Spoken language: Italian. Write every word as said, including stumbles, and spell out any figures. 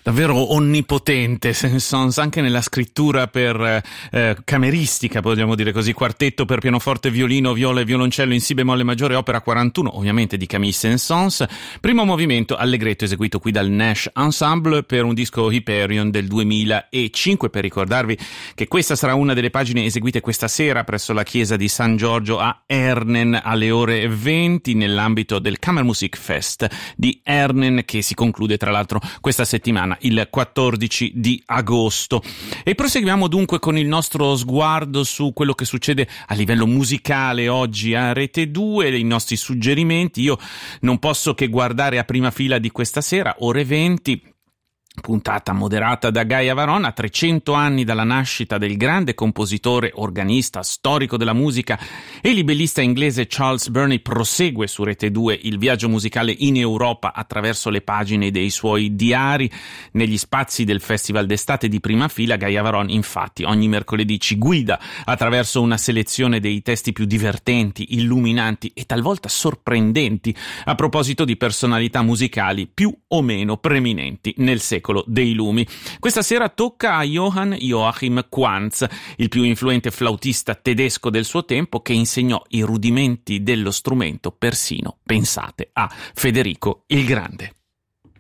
Davvero onnipotente Saint-Saëns anche nella scrittura per eh, cameristica, vogliamo dire così, quartetto per pianoforte, violino, viola e violoncello in si bemolle maggiore, opera quarantuno, ovviamente di Camille Saint-Saëns. Primo movimento allegretto eseguito qui dal Nash Ensemble per un disco Hyperion del duemilacinque, per ricordarvi che questa sarà una delle pagine eseguite questa sera presso la chiesa di San Giorgio a Ernen alle ore venti nell'ambito del Kammermusik Fest di Ernen, che si conclude tra l'altro questa settimana il quattordici di agosto. E proseguiamo dunque con il nostro sguardo su quello che succede a livello musicale oggi a Rete due, i nostri suggerimenti. Io non posso che guardare a prima fila di questa sera, ore venti, puntata moderata da Gaia Varon, a trecento anni dalla nascita del grande compositore, organista, storico della musica e libellista inglese Charles Burney. Prosegue su Rete due il viaggio musicale in Europa attraverso le pagine dei suoi diari. Negli spazi del Festival d'estate di prima fila, Gaia Varon infatti ogni mercoledì ci guida attraverso una selezione dei testi più divertenti, illuminanti e talvolta sorprendenti a proposito di personalità musicali più o meno preminenti nel secolo dei lumi. Questa sera tocca a Johann Joachim Quantz, il più influente flautista tedesco del suo tempo, che insegnò i rudimenti dello strumento persino, pensate, a Federico il Grande.